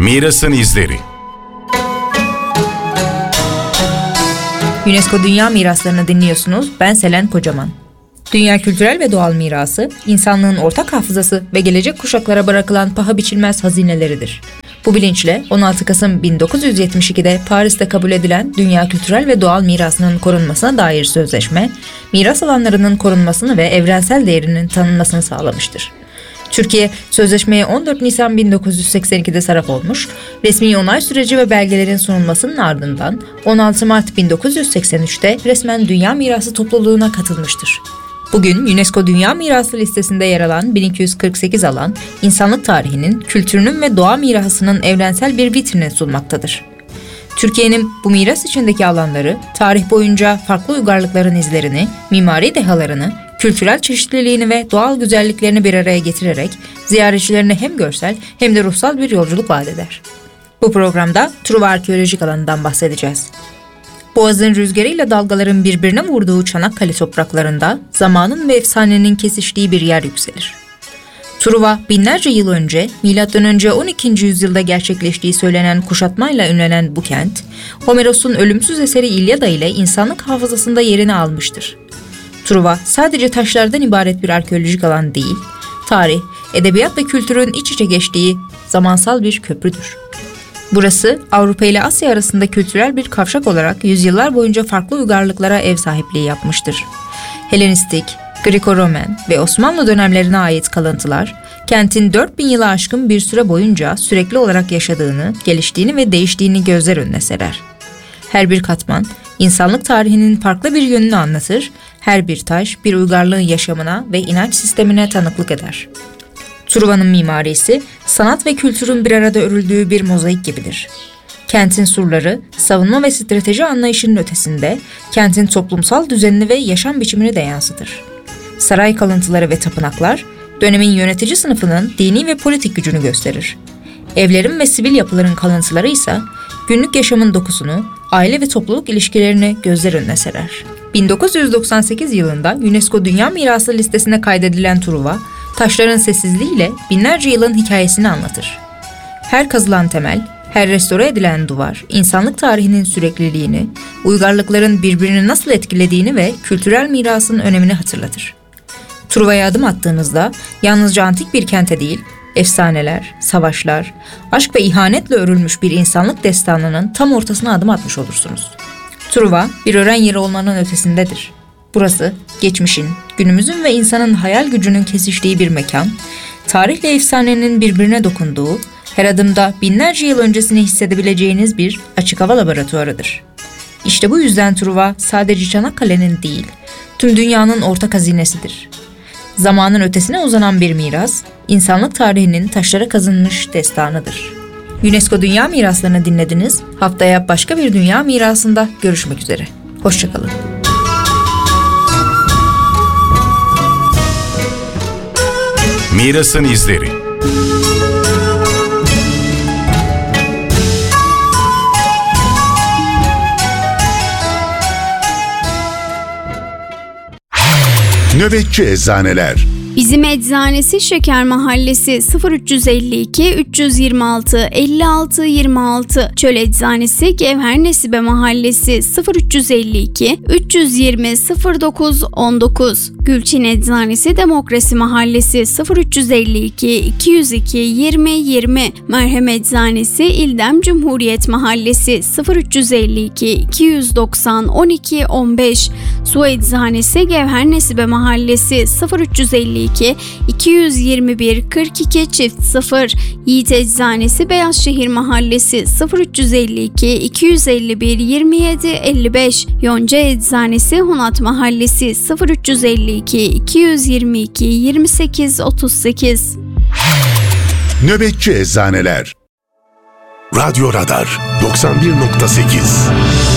Mirasın izleri. UNESCO Dünya Miraslarını dinliyorsunuz. Ben Selen Kocaman. Dünya kültürel ve doğal mirası, insanlığın ortak hafızası ve gelecek kuşaklara bırakılan paha biçilmez hazineleridir. Bu bilinçle 16 Kasım 1972'de Paris'te kabul edilen Dünya Kültürel ve Doğal Mirasının korunmasına dair sözleşme, miras alanlarının korunmasını ve evrensel değerinin tanınmasını sağlamıştır. Türkiye, sözleşmeye 14 Nisan 1982'de taraf olmuş, resmi onay süreci ve belgelerin sunulmasının ardından 16 Mart 1983'te resmen Dünya Mirası topluluğuna katılmıştır. Bugün UNESCO Dünya Mirası listesinde yer alan 1248 alan, insanlık tarihinin, kültürünün ve doğa mirasının evrensel bir vitrini sunmaktadır. Türkiye'nin bu miras içindeki alanları, tarih boyunca farklı uygarlıkların izlerini, mimari dehalarını, kültürel çeşitliliğini ve doğal güzelliklerini bir araya getirerek ziyaretçilerine hem görsel hem de ruhsal bir yolculuk vaat eder. Bu programda Truva arkeolojik alanından bahsedeceğiz. Boğazın rüzgarıyla dalgaların birbirine vurduğu Çanakkale topraklarında zamanın ve efsanenin kesiştiği bir yer yükselir. Truva, binlerce yıl önce, M.Ö. 12. yüzyılda gerçekleştiği söylenen kuşatmayla ünlenen bu kent, Homeros'un ölümsüz eseri İlyada ile insanlık hafızasında yerini almıştır. Truva, sadece taşlardan ibaret bir arkeolojik alan değil, tarih, edebiyat ve kültürün iç içe geçtiği zamansal bir köprüdür. Burası, Avrupa ile Asya arasında kültürel bir kavşak olarak yüzyıllar boyunca farklı uygarlıklara ev sahipliği yapmıştır. Helenistik, Greko-Romen ve Osmanlı dönemlerine ait kalıntılar, kentin 4000 yılı aşkın bir süre boyunca sürekli olarak yaşadığını, geliştiğini ve değiştiğini gözler önüne serer. Her bir katman, insanlık tarihinin farklı bir yönünü anlatır, her bir taş bir uygarlığın yaşamına ve inanç sistemine tanıklık eder. Truva'nın mimarisi, sanat ve kültürün bir arada örüldüğü bir mozaik gibidir. Kentin surları, savunma ve strateji anlayışının ötesinde, kentin toplumsal düzenini ve yaşam biçimini de yansıtır. Saray kalıntıları ve tapınaklar, dönemin yönetici sınıfının dini ve politik gücünü gösterir. Evlerin ve sivil yapıların kalıntıları ise, günlük yaşamın dokusunu, aile ve topluluk ilişkilerini gözler önüne serer. 1998 yılında UNESCO Dünya Mirası listesine kaydedilen Truva, taşların sessizliğiyle binlerce yılın hikayesini anlatır. Her kazılan temel, her restore edilen duvar, insanlık tarihinin sürekliliğini, uygarlıkların birbirini nasıl etkilediğini ve kültürel mirasın önemini hatırlatır. Truva'ya adım attığınızda yalnızca antik bir kente değil, efsaneler, savaşlar, aşk ve ihanetle örülmüş bir insanlık destanının tam ortasına adım atmış olursunuz. Truva, bir öğren yeri olmanın ötesindedir. Burası, geçmişin, günümüzün ve insanın hayal gücünün kesiştiği bir mekan, tarihle efsanenin birbirine dokunduğu, her adımda binlerce yıl öncesini hissedebileceğiniz bir açık hava laboratuvarıdır. İşte bu yüzden Truva sadece Çanakkale'nin değil, tüm dünyanın ortak hazinesidir. Zamanın ötesine uzanan bir miras, insanlık tarihinin taşlara kazınmış destanıdır. UNESCO Dünya Miraslarını dinlediniz. Haftaya başka bir dünya mirasında görüşmek üzere. Hoşçakalın. Mirasın izleri. Nöbetçi Eczaneler. Bizim Eczanesi Şeker Mahallesi 0352 326 56 26. Çöl Eczanesi Gevher Nesibe Mahallesi 0352 320 09 19. Gülçin Eczanesi Demokrasi Mahallesi 0352 202 20 20. Merhem Eczanesi İldem Cumhuriyet Mahallesi 0352 290 12 15. Su Eczanesi Gevher Nesibe Mahallesi 0352 221 42 çift 0. Yiğit Eczanesi Beyazşehir Mahallesi 0352 251 27 55. Yonca Eczanesi Hunat Mahallesi 0352 222 28 38. Nöbetçi Eczaneler. Radyo Radar 91.8